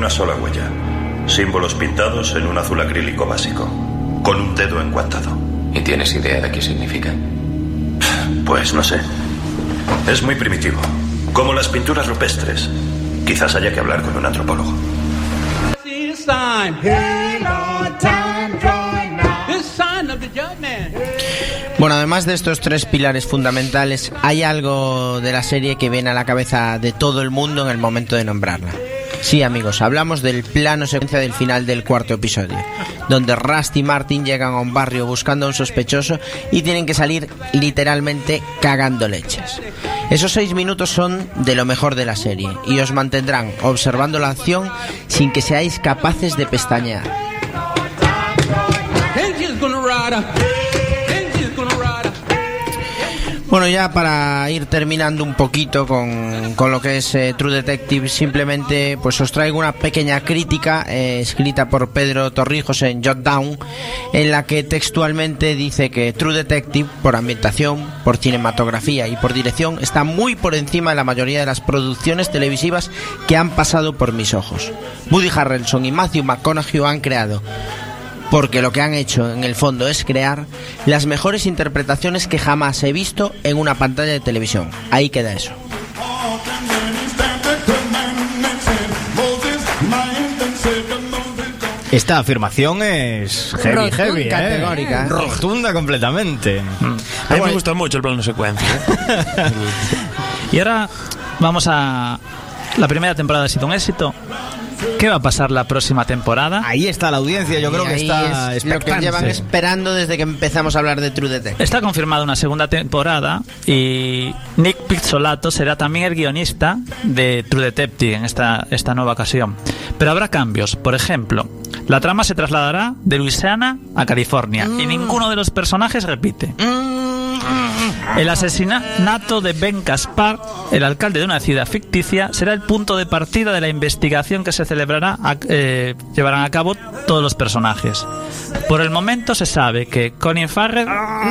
una sola huella. Símbolos pintados en un azul acrílico básico, con un dedo enguantado. ¿Y tienes idea de qué significan? Pues no sé. Es muy primitivo, como las pinturas rupestres. Quizás haya que hablar con un antropólogo. Bueno, además de estos tres pilares fundamentales, hay algo de la serie que viene a la cabeza de todo el mundo en el momento de nombrarla. Sí, amigos, hablamos del plano secuencia del final del cuarto episodio, donde Rusty y Martin llegan a un barrio buscando a un sospechoso y tienen que salir literalmente cagando leches. Esos 6 minutos son de lo mejor de la serie y os mantendrán observando la acción sin que seáis capaces de pestañear. Bueno, ya para ir terminando un poquito con lo que es True Detective, simplemente pues os traigo una pequeña crítica escrita por Pedro Torrijos en Jotdown, en la que textualmente dice que True Detective, por ambientación, por cinematografía y por dirección, está muy por encima de la mayoría de las producciones televisivas que han pasado por mis ojos. Woody Harrelson y Matthew McConaughey han creado, porque lo que han hecho en el fondo es crear las mejores interpretaciones que jamás he visto en una pantalla de televisión. Ahí queda eso. Esta afirmación es heavy, categórica, rotunda completamente. A mí me gusta mucho el plano secuencia. Y ahora vamos a... La primera temporada ha sido un éxito. ¿Qué va a pasar la próxima temporada? Ahí está la audiencia, yo creo que está es lo que llevan esperando desde que empezamos a hablar de True Detective. Está confirmada una segunda temporada y Nick Pizzolatto será también el guionista de True Detective en esta nueva ocasión. Pero habrá cambios. Por ejemplo, la trama se trasladará de Luisiana a California y ninguno de los personajes repite. El asesinato de Ben Caspar, el alcalde de una ciudad ficticia, será el punto de partida de la investigación que se llevarán a cabo todos los personajes. Por el momento se sabe que Colin Farrell,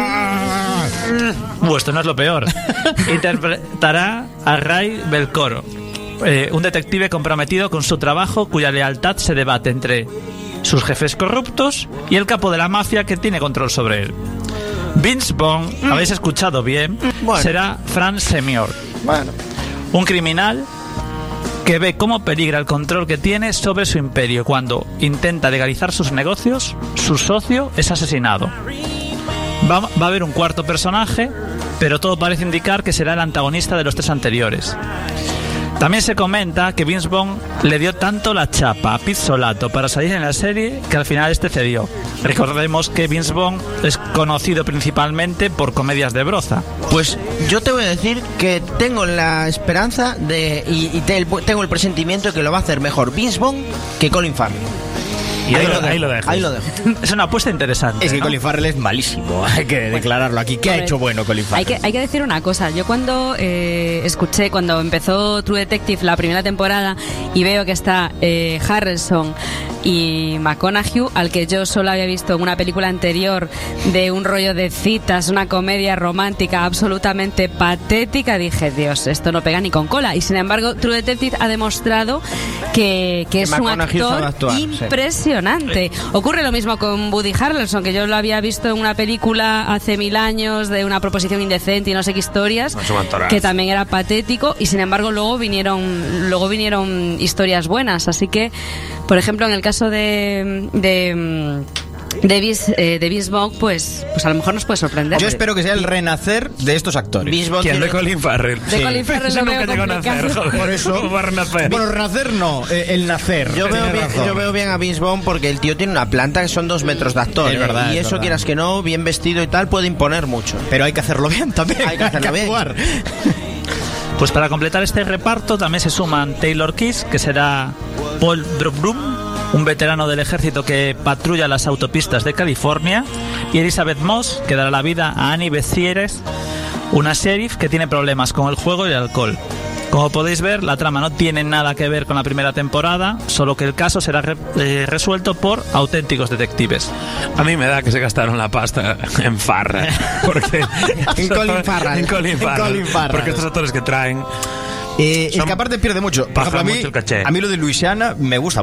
esto no es lo peor, interpretará a Ray Belcoro, un detective comprometido con su trabajo cuya lealtad se debate entre sus jefes corruptos y el capo de la mafia que tiene control sobre él. Vince Vaughn, habéis escuchado bien, será Frank Senior, un criminal que ve cómo peligra el control que tiene sobre su imperio. Cuando intenta legalizar sus negocios, su socio es asesinado. Va a haber un cuarto personaje, pero todo parece indicar que será el antagonista de los 3 anteriores. También se comenta que Vince Vaughn le dio tanto la chapa a Pizzolatto para salir en la serie que al final cedió. Recordemos que Vince Vaughn es conocido principalmente por comedias de broza. Pues yo te voy a decir que tengo la esperanza tengo el presentimiento de que lo va a hacer mejor Vince Vaughn que Colin Farrell. Y ahí lo dejo. Es una apuesta interesante. Es que Colin Farrell es malísimo, hay que declararlo aquí. ¿Qué ha hecho bueno Colin Farrell? Hay que decir una cosa. Yo cuando cuando empezó True Detective la primera temporada y veo que está Harrelson y McConaughey, al que yo solo había visto en una película anterior de un rollo de citas, una comedia romántica absolutamente patética, dije, Dios, esto no pega ni con cola. Y sin embargo True Detective ha demostrado que es un actor impresionante. Ocurre lo mismo con Woody Harrelson, que yo lo había visto en una película hace 1000 años de una proposición indecente y no sé qué historias, que también era patético, y sin embargo luego vinieron historias buenas. Así que, por ejemplo, en el caso de Vince Vaughn, pues a lo mejor nos puede sorprender. Yo espero que sea el renacer de estos actores. ¿Quién? De Colin Farrell. De Colin Farrell lo veo complicado. Por eso. ¿Cómo va a renacer? Bueno, renacer no, el nacer. Yo veo bien a Vince Vaughn porque el tío tiene una planta que son 2 metros de actor. Es verdad, y eso, quieras que no, bien vestido y tal, puede imponer mucho. Pero hay que hacerlo bien también. Hay que hacerlo bien. Actuar. Pues para completar este reparto también se suman Taylor Kiss, que será Paul Brookbrum, un veterano del ejército que patrulla las autopistas de California, y Elizabeth Moss, que dará la vida a Annie Bezieres, una sheriff que tiene problemas con el juego y el alcohol. Como podéis ver, la trama no tiene nada que ver con la primera temporada, solo que el caso será resuelto por auténticos detectives. A mí me da que se gastaron la pasta en Farrell. En Colin Farrell. Porque estos actores que traen... es que aparte pierde mucho. Por ejemplo, mucho el caché. A mí lo de Luisiana me gusta